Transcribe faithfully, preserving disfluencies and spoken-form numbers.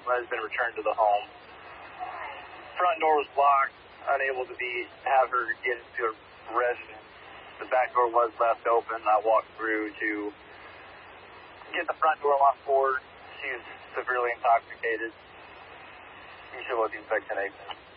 has been returned to the home. Front door was locked, unable to be have her get into a residence. The back door was left open. I walked through to get the front door locked forward. She was severely intoxicated. You should look in Section eight.